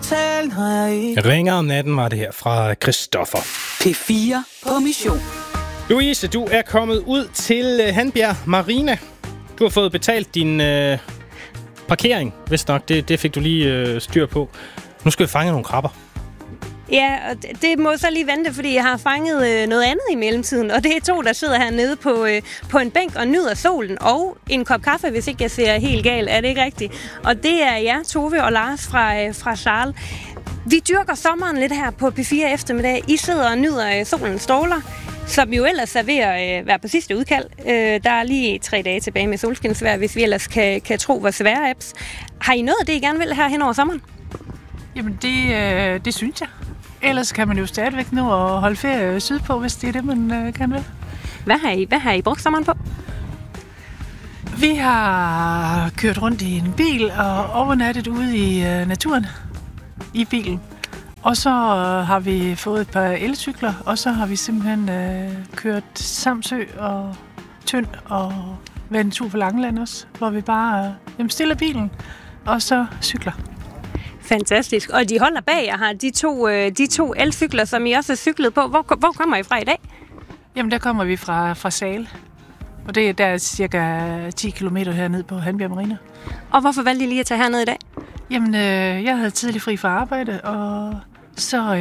tale, når jeg ikke... Ringer om natten var det her fra Christoffer. P4 på mission. Louise, du er kommet ud til Handbjerg Marina. Du har fået betalt din parkering, vist nok. Det fik du lige styr på. Nu skal vi fange nogle krabber. Ja, og det må så lige vente, fordi jeg har fanget noget andet i mellemtiden. Og det er 2, der sidder hernede på en bænk og nyder solen. Og en kop kaffe, hvis ikke jeg ser helt galt. Er det ikke rigtigt? Og det er jer, Tove og Lars fra Charles. Vi dyrker sommeren lidt her på P4 eftermiddag. I sidder og nyder solens stråler, som jo ellers er ved at være på sidste udkald. Der er lige 3 dage tilbage med solskinsvejr, hvis vi ellers kan tro vores svære apps. Har I nået det, I gerne vil her hen over sommeren? Jamen, det synes jeg. Ellers kan man jo stadigvæk nå at holde ferie sydpå, hvis det er det, man gerne vil. Hvad har I brugt sommeren på? Vi har kørt rundt i en bil og overnattet ude i naturen i bilen. Og så har vi fået et par elcykler, og så har vi simpelthen kørt Samsø og Tynd og været en tur på Langeland også, hvor vi bare stiller bilen og så cykler. Fantastisk. Og de holder bag jer her, de to elcykler, som I også har cyklet på. Hvor kommer I fra i dag? Jamen, der kommer vi fra Sale. Og det er cirka 10 kilometer hernede på Handbjerg Marina. Og hvorfor valgte I lige at tage herned i dag? Jamen, jeg havde tidlig fri fra arbejde, og så,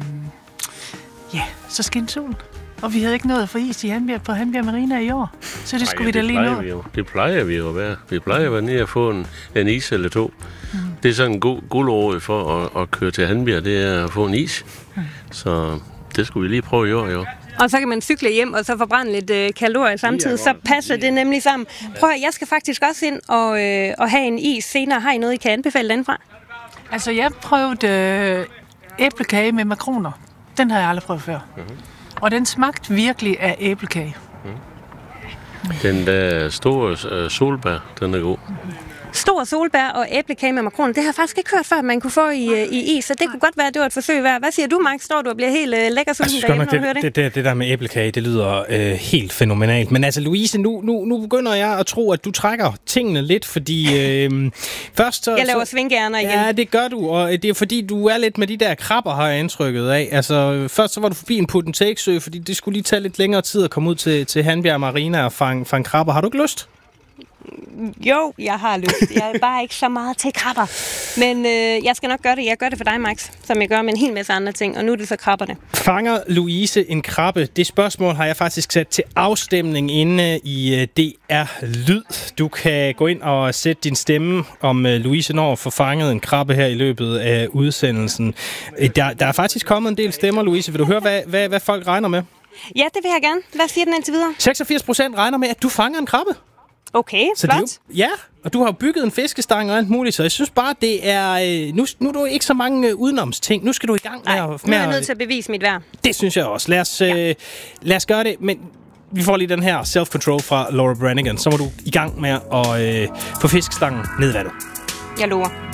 så skinnede solen. Og vi havde ikke nået at få is i på Handbjerg Marina i år, så det skulle vi da lige nå. Det plejer vi jo at være. Vi plejer at være nede og få en is eller 2. Det er sådan en god guldråd for at køre til Handbjerg, det er at få en is. Så det skulle vi lige prøve i år, jo. Og så kan man cykle hjem og så forbrænde lidt kalorier samtidig, så passer det nemlig sammen. Prøv at, jeg skal faktisk også ind og have en is senere. Har I noget, I kan anbefale den fra? Altså, jeg prøvede æblekage med makroner. Den har jeg aldrig prøvet før. Og den smagte virkelig af æblekage. Den der store solbær, den er god. Stor solbær og æblekage med makroner, det har jeg faktisk ikke hørt før, at man kunne få i is, så det kunne godt være, at det var et forsøg værd. Hvad siger du, Max? Står du og bliver helt lækker sulten derhjemme, når du hører det? Det der med æblekage, det lyder helt fænomenalt. Men altså, Louise, nu begynder jeg at tro, at du trækker tingene lidt, fordi først så... Jeg laver svingærner igen. Ja, det gør du, og det er fordi, du er lidt med de der krabber, har jeg indtrykket af. Altså, først så var du forbi en put and take-sø, fordi det skulle lige tage lidt længere tid at komme ud til Handbjerg Marina og fange krabber. Har du ikke lyst? Jo, jeg har lyst. Jeg er bare ikke så meget til krabber. Men jeg skal nok gøre det. Jeg gør det for dig, Max, som jeg gør med en hel masse andre ting. Og nu er det så krabberne. Fanger Louise en krabbe? Det spørgsmål har jeg faktisk sat til afstemning inde i DR Lyd. Du kan gå ind og sætte din stemme, om Louise når at få fanget en krabbe her i løbet af udsendelsen. Der er faktisk kommet en del stemmer, Louise. Vil du høre, hvad folk regner med? Ja, det vil jeg gerne. Hvad siger den indtil videre? 86% regner med, at du fanger en krabbe. Okay, så flot. Ja, og du har jo bygget en fiskestang og alt muligt, så jeg synes bare, det er... Nu er du ikke så mange udenomsting. Nu skal du i gang med at... Nu er jeg nødt til at bevise mit værd. Det synes jeg også. Lad os gøre det, men vi får lige den her self-control fra Laura Branigan. Så må du i gang med at få fiskestangen ned i vandet. Jeg lover.